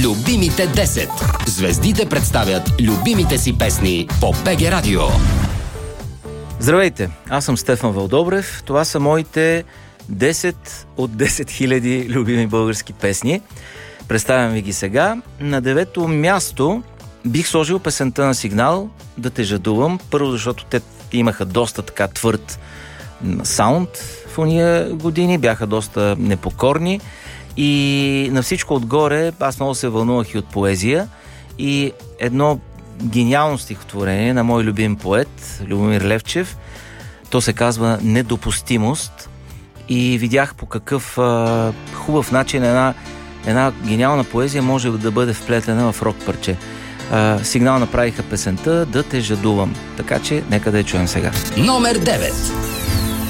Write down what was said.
Любимите 10. Звездите представят любимите си песни по БГ Радио. Здравейте, аз съм Стефан Вълдобрев. Това са моите 10 от 10 000 любими български песни. Представям ви ги сега. На 9-то място бих сложил песента на Сигнал "Да те жадувам". Първо, защото те имаха доста така твърд саунд в уния години, бяха доста непокорни и на всичко отгоре аз много се вълнувах и от поезия и едно гениално стихотворение на мой любим поет Любомир Левчев. То се казва "Недопустимост" и видях по какъв хубав начин една гениална поезия може да бъде вплетена в рок парче. Сигнал направиха песента "Да те жадувам", така че нека да я чуем сега. Номер 9.